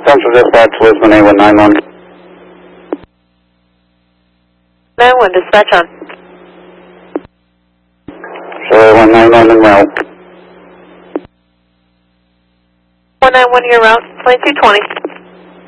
Central Dispatch, Lisbon A191. 91, dispatch on. Show A191 en route. 191, your route, 2220.